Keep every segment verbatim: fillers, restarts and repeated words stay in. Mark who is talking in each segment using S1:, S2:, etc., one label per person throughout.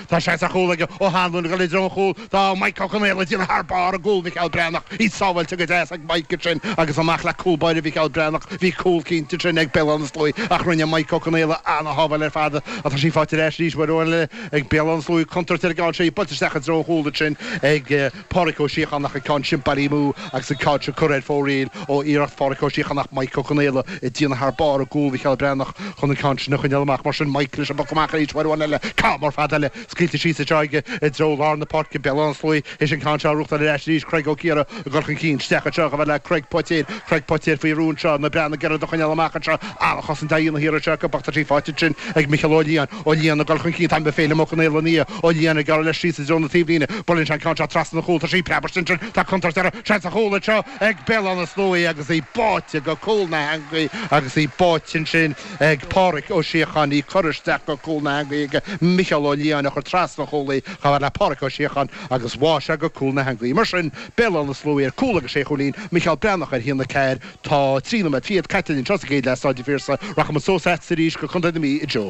S1: tá sé a chola ó hanún go le dro choúl tá mai coméile dína Harbá a gúil Michael Brennach í sáhfuil go dé ag Mike sin agus amach le cúlbaide Michael Brennach hí cool cínte sin ag Bill an slúi ach rinne Mike coméile anna hábhail ar fada a tá sí fáte éis rís bhile ag Bill an slúi contra gáil sé buteach dro choúla sin ag Poricó síchanach a can sin barímú agus an cáte choréid fóríil ó íirecht Poricó síchanach Mike coméile i dína Harbá a gúil Michael Brennach chun an can sin chuineach mar sin Mike leis a bachach éis bhile cámar fadaile scríte sí teige i dróhar na Porca Bill an slúi is an can rucht a éis rís Craig O'Keara a gurchan cín stecha teach a bhile Craig Poitier Craig Poitier faoi rún seo na Brenna gar do chuineach se a chas an daíonna hir teach a bachtar sí fáte sin ag Michelóíán ó líana gurchan cín tam be féile mo chunéile ní ó líana gar leis sí dróna tíhíine bolin se can tras na choúil sí prebar sin tá contar se a chola seo ag Bill an slúi agus í báte go coolna hangaí agus í bátin sin ag Porric ó siochan í choristeach go coolna hangaí ag Michelóíán chu tras na cholaí cha le Porric ó siochan agus bháise go coolna hangaí mar sin Bill an slúi ar cool agus sé cholín Michael Brennach ar híanana ceir tá trína fiad caiitin trosgéid le sáide fírsa racham so set rís go chun mí i Joe.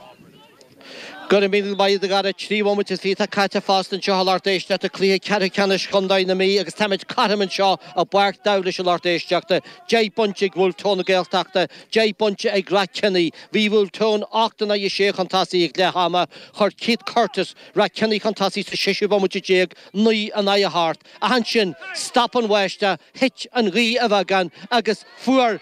S2: Gur mí mai gar a tríhmid is víta caiite fast an seolartéiste a clí ce cenis chundainna mí agus táid carman seo a buir dala se lartéisteachta dé bunte bhfuil tóna géalteachta dé bunte ag racenní hí bhfuil tón achtainna i sé chutáí ag le hama chuir Keith Curtis ra cenní chutáí sa siisiú bmuide déag nuí an a hart a han sin stop an weiste hit an rí a bhegan agus fuair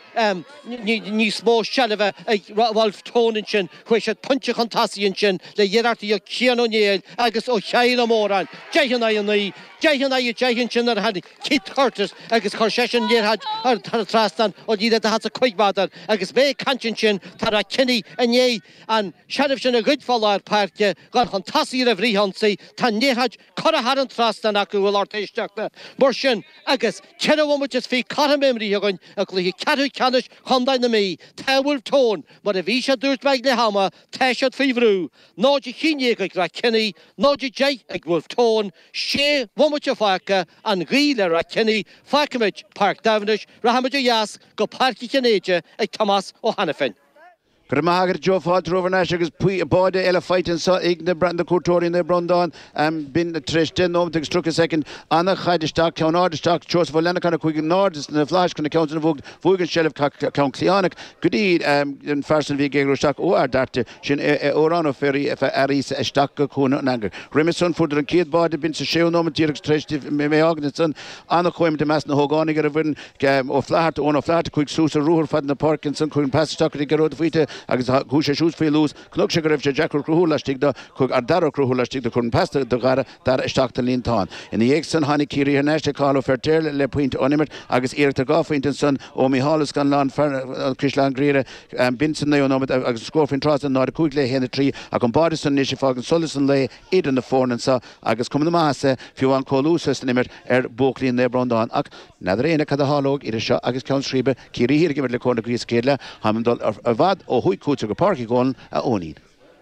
S2: níos mó sellbheith ag bhil tónin sin chuéis sé punte chutáíonn sin le dhéartaí a ceanónéil agus ó cheanna móran déhanna naí déhanna i déhann sin ar hadí Keith Curtis agus chuir sé sin níorthaid ar tar trastan ó díad a hat a chuigbádar agus bé cantin sin tar a cinní a né an seanmh sin a gudfáil ar páirce gan chun tasí a bhríhansaí tá níorthaid chur a har an trastan acu bhfuil artéisteachta mar sin agus ceanhmuid is fí caramimrí agan a chluí ceadú ceannis chundain na mí tá bhfuil tón mar a bhí sé dúirt beag le hama tá sé fíomhrú náidir chiné ag ra cinní náidir dé ag bhfuil tón sé bhmuid a fáca an gríle ra cinní fácaid Park Davenish rahamidir Yas go Parci Cinnéide ag Thomas ó Hanafin.
S3: Gramagr Joe Fodrover Nash agus pui bode ele fighting so ig de brand de Courtory ne Brondon um bin trish den nom te struck a second Anna Heide Stark Count Order Stark Joseph Lena kind of quick nord is the flash can count in vogue vogen shelf count Cleonic good um in first and Vigero Stark or that shin orano ferry if aris a Stark kun nanger Remison for the kid body bin se show nom direct trish me me Agneson Anna coim de mass na hoganiger wurden o flat on flat quick susa ruher fad na Parkinson kun pass Stark the gerod fite agus hús shoes fé lús knok se gref Jack Cruhula stig da kug ardaro Cruhula stig da kun pasta da gara dar stakta lintan in the exen hani kiri herneste Carlo Fertel le point onimet agus Erik de Goffington son o mi halus kan land Christian Greere um Vincent ne onomet agus scorfin tras and not quickly hen the tree a kon Bodison nish fagen Solison le id in the forn and sa agus kom the masse few an kolus estimet er bokli in der Brondon ak nadrene kada halog ide sha agus count schribe kiri hier gemet le kon gris kedla hamdol avad o hui kúte go parki gon a óníd.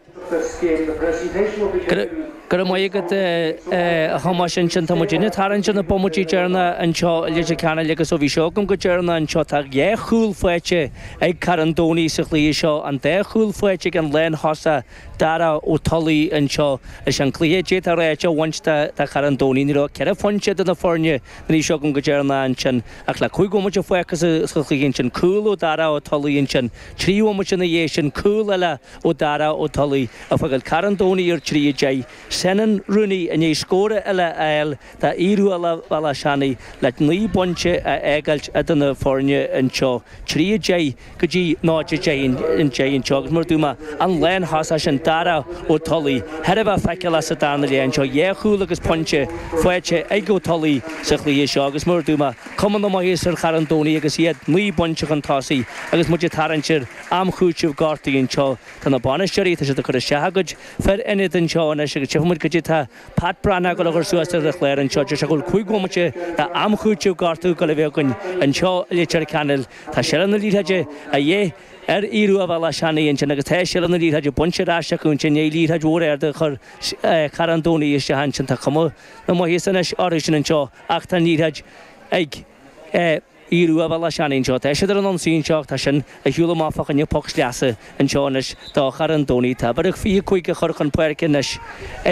S4: Gur mai go hama sin sin tamúine taran sin na pomutí dearna an seo leidir cena legus ó bhí seo gom go dearna an seo tá dhé chúil foiite ag carandóní sa chlí seo an dé chúil foiite an len hosa dara ó tolaí an seo is an clíé a réite bhainte tá carandóní ní ceir foiinte na fórne ní seo gom go dearna an sin ach le chuig gomuid foichas sa chlíonn sin cúil ó dara ó tolaíonn sin tríomid sin na dhé sin cúil eile ó dara ó tolaí a fagil carandóní ar trí dé Senan Rooney in a score ella ail that Iru ala Shani let Lee Bunche a Egalt at the Fornia and Cho Tree J Kaji Naja J in J and Chog Murduma and Len Hasash and Dara o Tully head of a facula Satan and Cho Yahulagus Punche Fueche Ego Tully Sakli Shogus Murduma come on the Moyser Carandoni as he had Lee Bunche and Tossi as much Tarancher Am Huchu Garty and Cho than the Bonishari to the Kurashagaj for anything Cho and I should Kajita, Pat Brana go over Suasa the Clare and Church Shagul Kuigumache, the Amhuchu Gartu Galaviakun and Cho Licher Canal, Tasharan the Litaje, a ye. Er Iru of Alashani and Chanagatasha and the lead had a bunch of Ashakun, Chene lead had water the Carandoni is Shahan Takamo, the Mohisanish origin and Cho, Acta need had egg. Iru of Alashani and Cho, Tasha on scene chalk Tashan, a Hulamafa and your pox and Chonish, the Carandoni, but a few quick Horkan Perkinish.